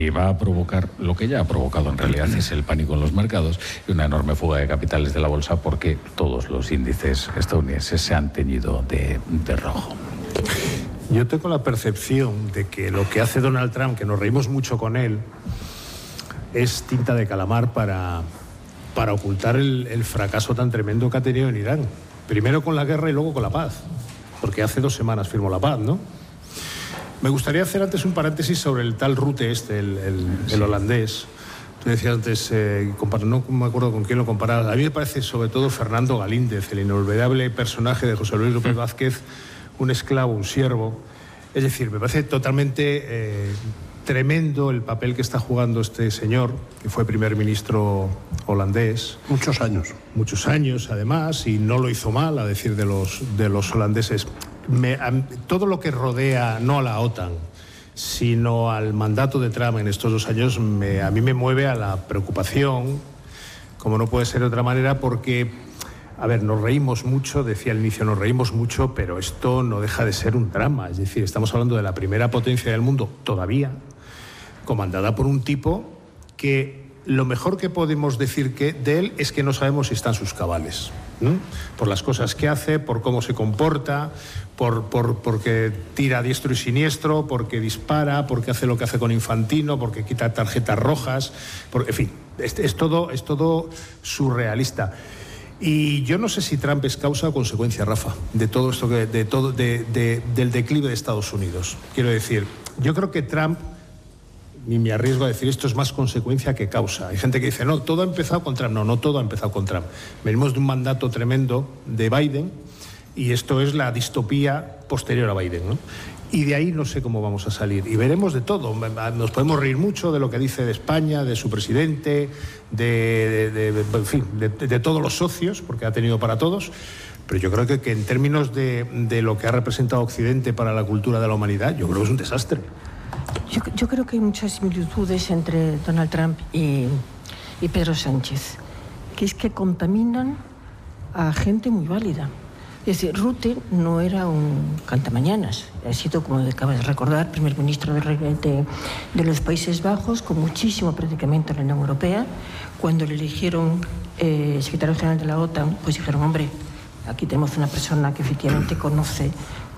Y va a provocar lo que ya ha provocado en realidad, es el pánico en los mercados y una enorme fuga de capitales de la bolsa porque todos los índices estadounidenses se han teñido de rojo. Yo tengo la percepción de que lo que hace Donald Trump, que nos reímos mucho con él, es tinta de calamar para ocultar el fracaso tan tremendo que ha tenido en Irán. Primero con la guerra y luego con la paz, porque hace 2 semanas firmó la paz, ¿no? Me gustaría hacer antes un paréntesis sobre el tal Rutte el holandés. Tú decías antes, no me acuerdo con quién lo comparabas. A mí me parece sobre todo Fernando Galíndez, el inolvidable personaje de José Luis López Vázquez, un esclavo, un siervo. Es decir, me parece totalmente tremendo el papel que está jugando este señor, que fue primer ministro holandés. Muchos años. Muchos años, además, y no lo hizo mal, a decir de los holandeses. Todo lo que rodea, no a la OTAN, sino al mandato de Trump en estos 2 años, a mí me mueve a la preocupación, como no puede ser de otra manera, porque, a ver, nos reímos mucho, decía al inicio, nos reímos mucho, pero esto no deja de ser un drama. Es decir, estamos hablando de la primera potencia del mundo, todavía, comandada por un tipo que lo mejor que podemos decir de él es que no sabemos si están sus cabales, ¿no? Por las cosas que hace, por cómo se comporta, porque tira a diestro y siniestro, porque dispara, porque hace lo que hace con Infantino, porque quita tarjetas rojas, en fin, es todo surrealista. Y yo no sé si Trump es causa o consecuencia, Rafa, de todo esto, del declive de Estados Unidos. Quiero decir, yo creo que Trump, y me arriesgo a decir esto, es más consecuencia que causa. Hay gente que dice, no, todo ha empezado con Trump. No todo ha empezado con Trump. Venimos de un mandato tremendo de Biden y esto es la distopía posterior a Biden, ¿no? Y de ahí no sé cómo vamos a salir. Y veremos de todo. Nos podemos reír mucho de lo que dice de España, de su presidente, en fin, de todos los socios, porque ha tenido para todos. Pero yo creo que en términos de lo que ha representado Occidente para la cultura de la humanidad, yo creo que es un desastre. Yo creo que hay muchas similitudes entre Donald Trump y Pedro Sánchez, que es que contaminan a gente muy válida. Es decir, Rutte no era un cantamañanas, ha sido, como acabas de recordar, primer ministro de los Países Bajos, con muchísimo prácticamente en la Unión Europea. Cuando le eligieron secretario general de la OTAN, pues dijeron, hombre, aquí tenemos una persona que efectivamente conoce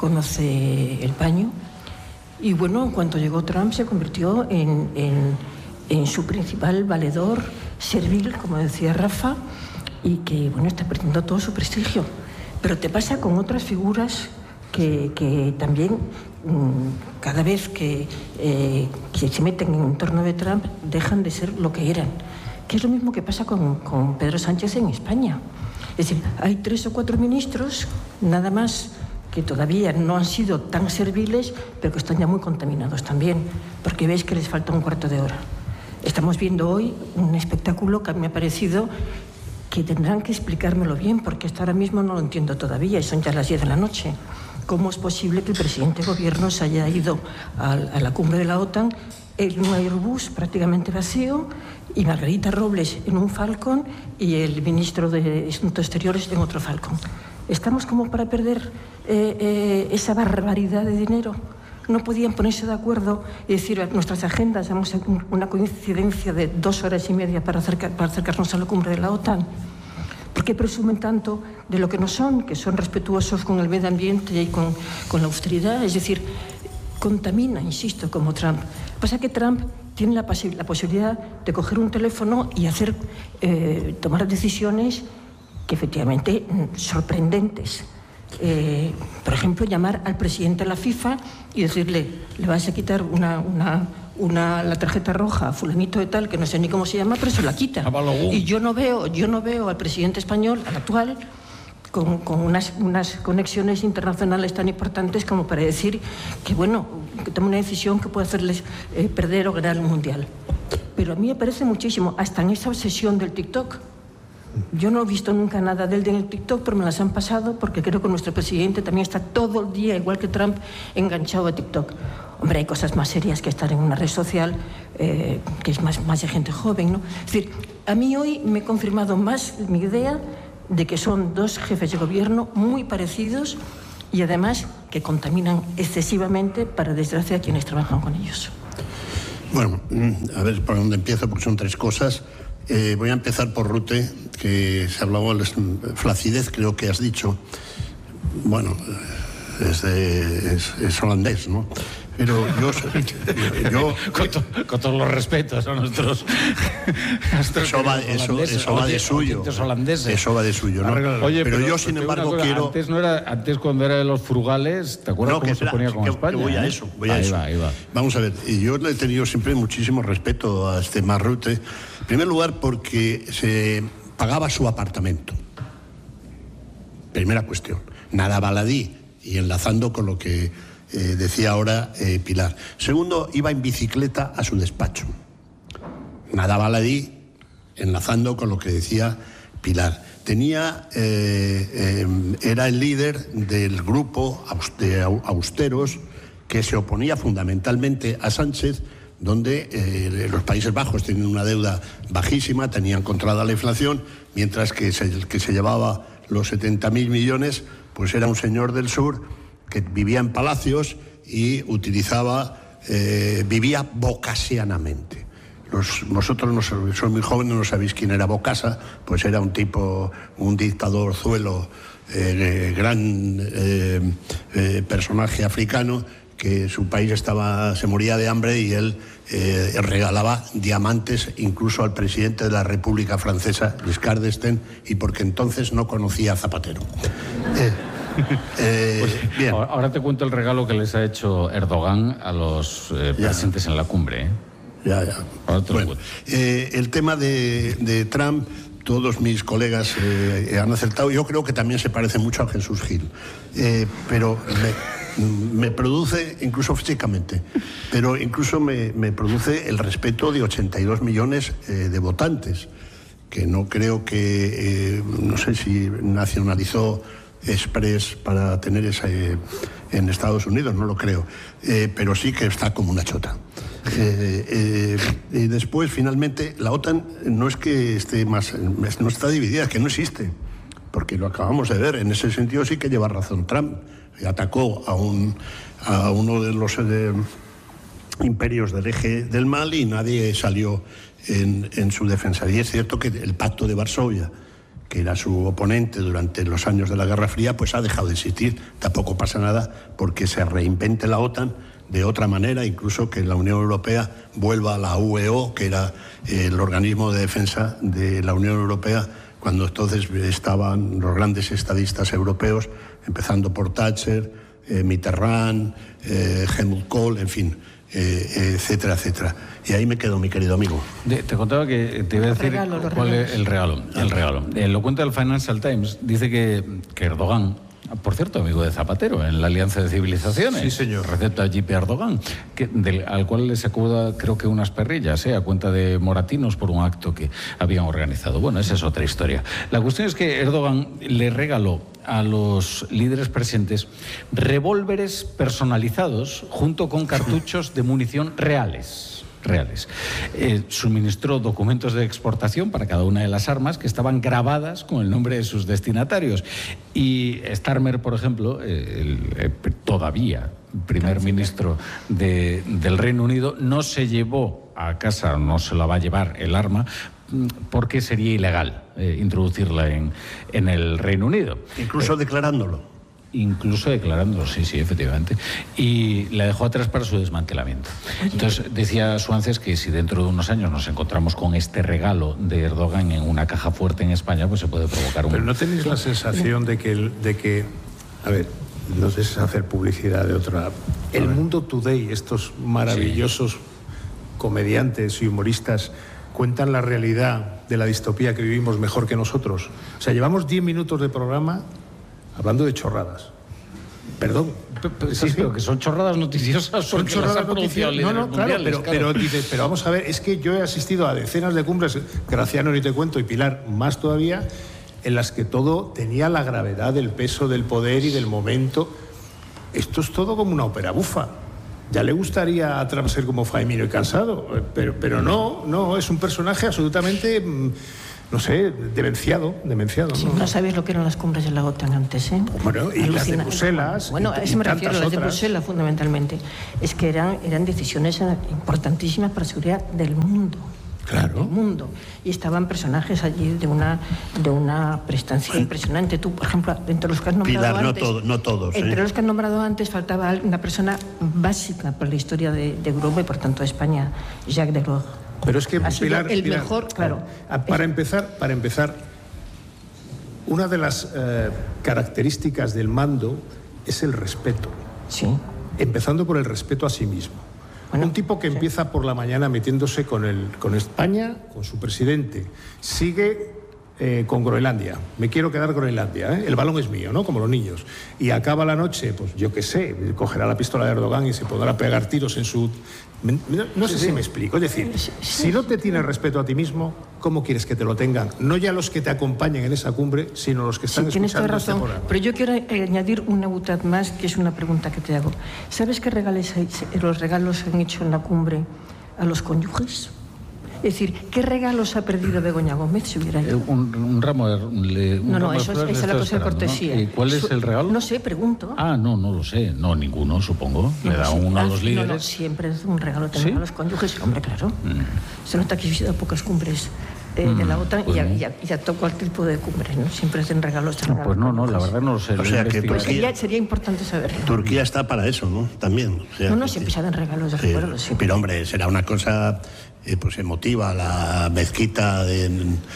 el paño. Y bueno, en cuanto llegó Trump se convirtió en su principal valedor, servil, como decía Rafa, y que bueno, está perdiendo todo su prestigio. Pero te pasa con otras figuras que también cada vez que se meten en el entorno de Trump dejan de ser lo que eran. Que es lo mismo que pasa con Pedro Sánchez en España. Es decir, hay 3 o 4 ministros, nada más, que todavía no han sido tan serviles, pero que están ya muy contaminados también, porque veis que les falta un cuarto de hora. Estamos viendo hoy un espectáculo que a mí me ha parecido que tendrán que explicármelo bien, porque hasta ahora mismo no lo entiendo todavía, y son ya las 10 de la noche. ¿Cómo es posible que el presidente de gobierno se haya ido a la cumbre de la OTAN en un Airbus prácticamente vacío, y Margarita Robles en un Falcon y el ministro de Asuntos Exteriores en otro Falcon? ¿Estamos como para perder esa barbaridad de dinero? ¿No podían ponerse de acuerdo y decir, nuestras agendas, damos una coincidencia de 2 horas y media para acercarnos a la cumbre de la OTAN? ¿Por qué presumen tanto de lo que no son, que son respetuosos con el medio ambiente y con la austeridad? Es decir, contamina, insisto, como Trump. Pasa que Trump tiene la posibilidad de coger un teléfono y tomar decisiones que efectivamente sorprendentes. Por ejemplo, llamar al presidente de la FIFA y decirle, le vas a quitar la tarjeta roja a fulanito de tal, que no sé ni cómo se llama, pero se la quita. Y yo no veo al presidente español, al actual, con unas conexiones internacionales tan importantes como para decir que, bueno, que tome una decisión que puede hacerles perder o ganar el Mundial. Pero a mí me parece muchísimo, hasta en esa obsesión del TikTok. Yo no he visto nunca nada de él en el TikTok, pero me las han pasado porque creo que nuestro presidente también está todo el día, igual que Trump, enganchado a TikTok. Hombre, hay cosas más serias que estar en una red social que es más de gente joven, ¿no? Es decir, a mí hoy me he confirmado más mi idea de que son 2 jefes de gobierno muy parecidos y además que contaminan excesivamente, para desgracia, a quienes trabajan con ellos. Bueno, a ver por dónde empiezo, porque son 3 cosas. Voy a empezar por Rutte, que se hablaba de flacidez, creo que has dicho. Bueno, es holandés, ¿no? Pero yo con todos los respetos a nuestros eso va de suyo. Eso va de suyo, ¿no? Oye, pero yo, sin embargo, quiero... Antes cuando era de los frugales, ¿te acuerdas cómo se ponía con España? Voy a eso. Ahí va. Vamos a ver, yo le he tenido siempre muchísimo respeto a este Mark Rutte. En primer lugar, porque se pagaba su apartamento. Primera cuestión. Nada baladí. Y enlazando con lo que decía ahora Pilar. Segundo, iba en bicicleta a su despacho. Nada baladí, enlazando con lo que decía Pilar. Era el líder del grupo de austeros que se oponía fundamentalmente a Sánchez, donde los Países Bajos tenían una deuda bajísima, tenían controlada la inflación, mientras que el que se llevaba los 70.000 millones, pues era un señor del sur que vivía en palacios y vivía bocasianamente. Vosotros sois muy jóvenes, no sabéis quién era Bokassa, pues era un dictador zuelo, gran personaje africano, que su país se moría de hambre y él regalaba diamantes incluso al presidente de la República Francesa, Giscard d'Estaing, y porque entonces no conocía a Zapatero. Bien. Ahora te cuento el regalo que les ha hecho Erdogan a los presentes en la cumbre. Ya. Bueno, el tema de Trump, todos mis colegas han acertado. Yo creo que también se parece mucho a Jesús Gil, pero me produce, incluso físicamente, pero incluso me produce el respeto de 82 millones de votantes, que no creo que, no sé si nacionalizó Express para tener en Estados Unidos, no lo creo, pero sí que está como una chota. Y después, finalmente, la OTAN no es que esté no está dividida, es que no existe, porque lo acabamos de ver. En ese sentido sí que lleva razón Trump. Atacó a uno de los imperios del eje del mal y nadie salió en su defensa. Y es cierto que el Pacto de Varsovia, que era su oponente durante los años de la Guerra Fría, pues ha dejado de existir. Tampoco pasa nada porque se reinvente la OTAN de otra manera, incluso que la Unión Europea vuelva a la UEO, que era el organismo de defensa de la Unión Europea, cuando entonces estaban los grandes estadistas europeos, empezando por Thatcher, Mitterrand, Helmut Kohl, en fin, etcétera, etcétera. Y ahí me quedo, mi querido amigo. Te contaba que te iba a decir cuál es el regalo. Lo cuenta el Financial Times, dice que Erdogan, por cierto, amigo de Zapatero, en la Alianza de Civilizaciones. Sí, señor. Recep Tayyip Erdogan, al cual le sacó, creo que unas perrillas, a cuenta de moratinos por un acto que habían organizado. Bueno, esa es otra historia. La cuestión es que Erdogan le regaló a los líderes presentes revólveres personalizados junto con cartuchos de munición reales. Suministró documentos de exportación para cada una de las armas que estaban grabadas con el nombre de sus destinatarios. Y Starmer, por ejemplo, todavía primer ministro del Reino Unido, no se llevó a casa, no se la va a llevar el arma, porque sería ilegal introducirla en el Reino Unido. Incluso declarándolo. Incluso declarándolo, sí, efectivamente. Y la dejó atrás para su desmantelamiento. Entonces, decía Suances que si dentro de unos años nos encontramos con este regalo de Erdogan en una caja fuerte en España, pues se puede provocar un... Pero ¿no tenéis la sensación de que a ver, no sé si es hacer publicidad de otra... El Mundo Today, estos maravillosos comediantes y humoristas, cuentan la realidad de la distopía que vivimos mejor que nosotros? O sea, llevamos 10 minutos de programa hablando de chorradas. Perdón. Pero que son chorradas noticiosas. Son chorradas noticiosas. No, claro, pero dices, pero vamos a ver, es que yo he asistido a decenas de cumbres, Graciano ni te cuento, y Pilar más todavía, en las que todo tenía la gravedad del peso del poder y del momento. Esto es todo como una ópera bufa. Ya le gustaría a Trump ser como Faemino y Cansado, pero no, es un personaje absolutamente no sé, demenciado. Sí, ¿no? no sabéis lo que eran las cumbres de la OTAN antes, ¿eh? Bueno, y las de Bruselas. Bueno, a eso me refiero, las de otras. Bruselas fundamentalmente. Es que eran decisiones importantísimas para la seguridad del mundo. Claro. Del mundo. Y estaban personajes allí de una prestancia impresionante. Tú, por ejemplo, entre los que has nombrado Pilar, antes... no todos. Entre los que has nombrado antes faltaba una persona básica para la historia de Europa y, por tanto, de España, Jacques Delors. Pero es que, ha sido Pilar, el mejor, claro. Para empezar, una de las características del mando es el respeto. Sí. Empezando por el respeto a sí mismo. Bueno, un tipo que empieza por la mañana metiéndose con España, con su presidente, sigue con Groenlandia. Me quiero quedar con Groenlandia, ¿eh? El balón es mío, ¿no? Como los niños. Y acaba la noche, pues yo qué sé, cogerá la pistola de Erdogan y se podrá pegar tiros en su... No sé si me explico. Es decir, si no te tienes respeto a ti mismo, ¿cómo quieres que te lo tengan? No ya los que te acompañen en esa cumbre, sino los que están tienes toda escuchando este razón. programa. Pero yo quiero añadir una butad más, que es una pregunta que te hago. ¿Sabes qué los regalos se han hecho en la cumbre a los cónyuges? Es decir, ¿qué regalos ha perdido Begoña Gómez si hubiera ido? Un ramo de... No, eso es la cosa de cortesía. ¿No? ¿Y cuál es el regalo? No sé, pregunto. Ah, no lo sé. No, ninguno, supongo. Le da uno a los líderes. No, siempre es un regalo tener ¿Sí? a los cónyuges. Hombre, claro. Se nota que he visitado pocas cumbres de la OTAN pues y a todo cualquier tipo de cumbre, ¿no? Siempre hacen regalos. Pues no, la verdad no lo sé. O sea, que Pues sería importante saberlo. Turquía está para eso, ¿no? También. O sea, No, siempre se dan regalos de sí, recuerdo. Sí. pero hombre, será una cosa pues emotiva, la mezquita de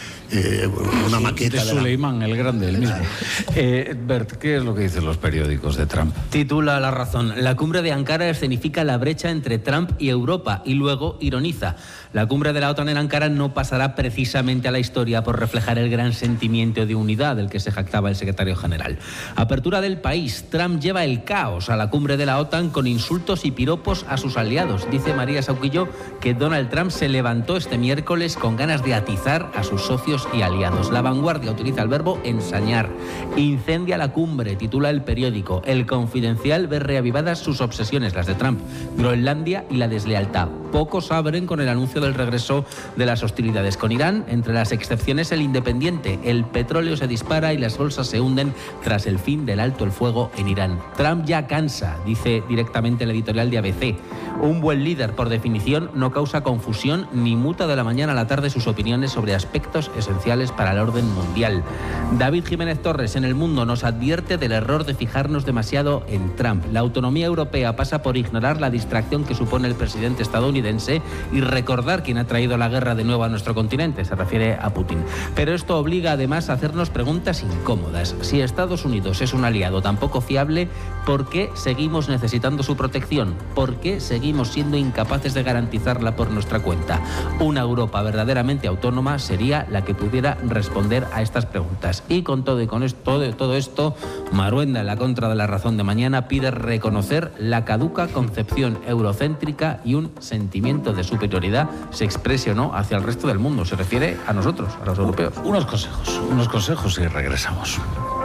una maqueta de Suleimán, el grande, el mismo. Bert, ¿qué es lo que dicen los periódicos de Trump? Titula La Razón: la cumbre de Ankara escenifica la brecha entre Trump y Europa, y luego ironiza: la cumbre de la OTAN en Ankara no pasará precisamente a la historia por reflejar el gran sentimiento de unidad del que se jactaba el secretario general. Apertura del País: Trump lleva el caos a la cumbre de la OTAN con insultos y piropos a sus aliados. Dice María Sauquillo que Donald Trump se levantó este miércoles con ganas de atizar a sus socios y aliados. La Vanguardia utiliza el verbo ensañar. Incendia la cumbre, titula el periódico. El Confidencial ve reavivadas sus obsesiones, las de Trump, Groenlandia y la deslealtad. Pocos abren con el anuncio del regreso de las hostilidades con Irán. Entre las excepciones, el Independiente. El petróleo se dispara y las bolsas se hunden tras el fin del alto el fuego en Irán. Trump ya cansa, dice directamente el editorial de ABC. Un buen líder, por definición, no causa confusión ni muta de la mañana a la tarde sus opiniones sobre aspectos esenciales para el orden mundial. David Jiménez Torres, en El Mundo, nos advierte del error de fijarnos demasiado en Trump. La autonomía europea pasa por ignorar la distracción que supone el presidente estadounidense y recordar quién ha traído la guerra de nuevo a nuestro continente, se refiere a Putin. Pero esto obliga además a hacernos preguntas incómodas. Si Estados Unidos es un aliado tan poco fiable, ¿por qué seguimos necesitando su protección? ¿Por qué seguimos siendo incapaces de garantizarla por nuestra cuenta? Una Europa verdaderamente autónoma sería la que pudiera responder a estas preguntas. Y con todo esto, Maruenda, en la contra de La Razón de mañana, pide reconocer la caduca concepción eurocéntrica y un sentimiento de superioridad, se exprese o no, hacia el resto del mundo. Se refiere a nosotros, a los europeos. Unos consejos y regresamos.